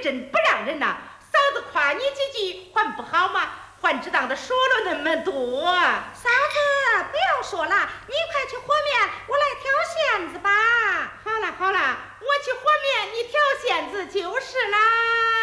真不让人呐。嫂子夸你几句，还不好吗？还只当的说了那么多。 嫂子，不要说了，你快去和面，我来挑馅子吧。 好了好了，我去和面，你挑馅子就是啦。